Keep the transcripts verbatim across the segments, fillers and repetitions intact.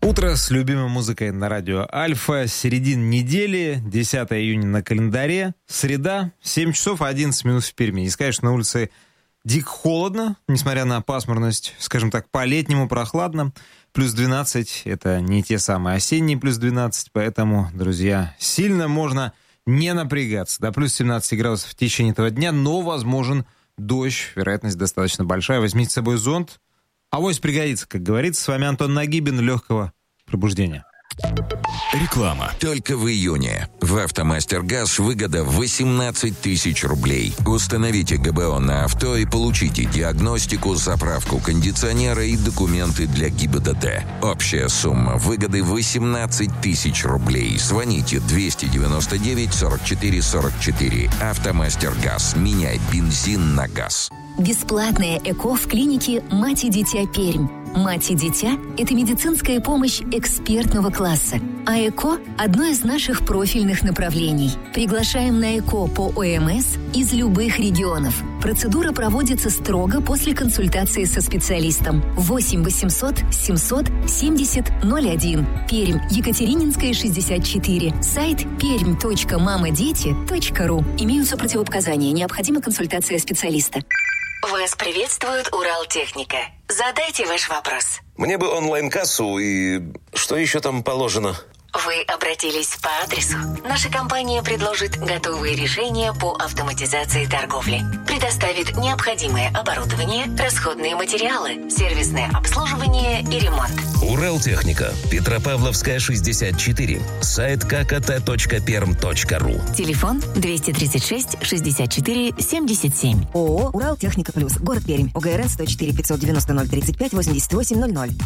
Утро с любимой музыкой на радио Альфа. Середина недели, десятое июня на календаре. Среда, семь часов одиннадцать минут в Перми. Не сказать, что на улице дико холодно, несмотря на пасмурность. Скажем так, по-летнему прохладно. Плюс двенадцать, это не те самые осенние плюс двенадцать. Поэтому, друзья, сильно можно не напрягаться. До плюс семнадцать градусов в течение этого дня, но возможен дождь. Вероятность достаточно большая. Возьмите с собой зонт. Авось пригодится, как говорится. С вами Антон Нагибин. Легкого пробуждения. Реклама. Только в июне в «АвтоМастер-Газ» выгода восемнадцать тысяч рублей. Установите ГБО на авто и получите диагностику, заправку кондиционера и документы для ГИБДД. Общая сумма выгоды восемнадцать тысяч рублей. Звоните двести девяносто девять сорок четыре сорок четыре. «АвтоМастер-Газ». Меняй бензин на газ. Бесплатное ЭКО в клинике «Мать и дитя Пермь». «Мать и дитя» – это медицинская помощь экспертного класса. А ЭКО – одно из наших профильных направлений. Приглашаем на ЭКО по ОМС из любых регионов. Процедура проводится строго после консультации со специалистом. восемь восемьсот семьсот семьдесят ноль один. Пермь, Екатерининская, шестьдесят четыре. Сайт пермь точка мамадети точка ру. Имеются противопоказания. Необходима консультация специалиста. Вас приветствует Уралтехника. Задайте ваш вопрос. Мне бы онлайн-кассу и что еще там положено? Вы обратились по адресу. Наша компания предложит готовые решения по автоматизации торговли. Предоставит необходимое оборудование, расходные материалы, сервисное обслуживание и ремонт. Уралтехника. Петропавловская, шестьдесят четыре. Сайт ка ка тэ точка перм точка ру. Телефон двести тридцать шесть шестьдесят четыре семьдесят семь. ООО «Уралтехника Плюс». Город Пермь. ОГРН сто четыре пятьсот девяносто ноль тридцать пять восемьдесят восемь ноль ноль.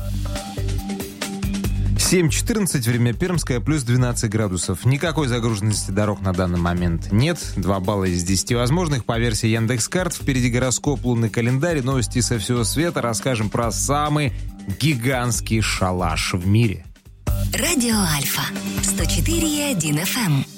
семь четырнадцать, время пермское, плюс двенадцать градусов. Никакой загруженности дорог на данный момент нет. два балла из десяти возможных по версии Яндекс.Карт. Впереди гороскоп, лунный календарь, новости со всего света. Расскажем про самый гигантский шалаш в мире. Радио Альфа. сто четыре и один эф эм.